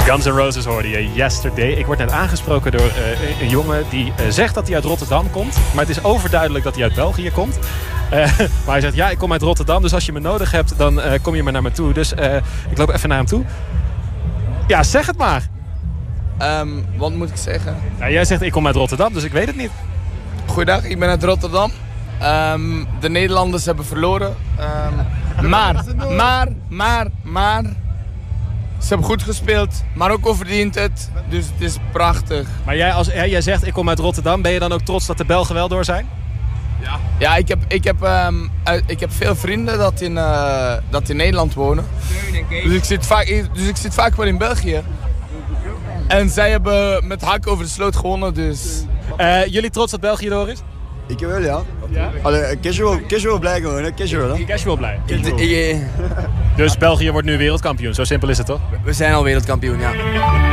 Guns N' Roses hoorde je Yesterday. Ik word net aangesproken door een jongen die zegt dat hij uit Rotterdam komt. Maar het is overduidelijk dat hij uit België komt. Maar hij zegt, ja, ik kom uit Rotterdam. Dus als je me nodig hebt, dan kom je maar naar me toe. Dus ik loop even naar hem toe. Ja, zeg het maar. Wat moet ik zeggen? Ja, jij zegt, ik kom uit Rotterdam, dus ik weet het niet. Goeiedag, ik ben uit Rotterdam. De Nederlanders hebben verloren. Maar... Ze hebben goed gespeeld, Marokko verdient het, dus het is prachtig. Maar jij zegt, ik kom uit Rotterdam. Ben je dan ook trots dat de Belgen wel door zijn? Ja, ik heb veel vrienden dat in Nederland wonen. Dus ik zit vaak wel in België. En zij hebben met hak over de sloot gewonnen, dus... Jullie trots dat België door is? Ik wel, ja. Allee, casual blij gewoon, hè. Casual, hè. Casual blij. Dus België wordt nu wereldkampioen, zo simpel is het toch? We zijn al wereldkampioen, ja.